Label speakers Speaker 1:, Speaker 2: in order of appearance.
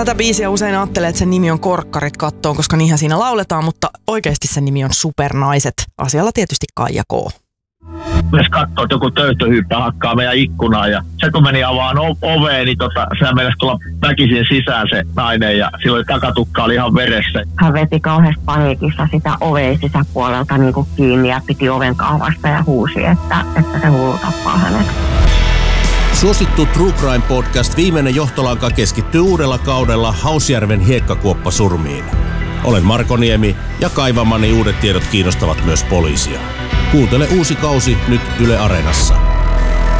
Speaker 1: Tätä biisiä usein ajattelee, että sen nimi on Korkkarit kattoon, koska niinhän siinä lauletaan, mutta oikeasti sen nimi on Supernaiset. Asialla tietysti Kaija K.
Speaker 2: Jos katsoo, että joku töyttöhyyppä hakkaa meidän ikkunaa ja se kun meni avaan oveen, niin sehän mennessä tulla väkisin sisään se nainen ja silloin takatukka oli ihan veressä.
Speaker 3: Hän veti kauheasti paniikissa sitä oveen sisäpuolelta niin kuin kiinni ja piti oven kahvasta ja huusi, että se hullu tappaa hänet.
Speaker 4: Suosittu True Crime Podcast Viimeinen johtolanka keskittyy uudella kaudella Hausjärven hiekkakuoppasurmiin. Olen Marko Niemi ja kaivamani uudet tiedot kiinnostavat myös poliisia. Kuuntele uusi kausi nyt Yle Areenassa.